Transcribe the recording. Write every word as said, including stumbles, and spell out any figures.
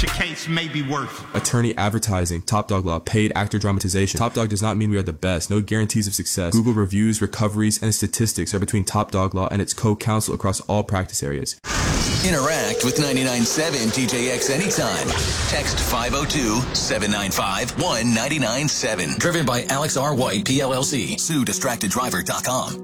your case may be worth. Attorney advertising, Top Dog Law, paid actor dramatization. Top Dog does not mean we are the best. No guarantees of success. Google reviews, recoveries, and statistics are between Top Dog Law and its co-counsel across all practice areas. Interact with ninety-nine point seven T J X anytime. Text five oh two, seven nine five, one nine nine seven. Driven by Alex R. White, P L L C. Sue distracted driver dot com.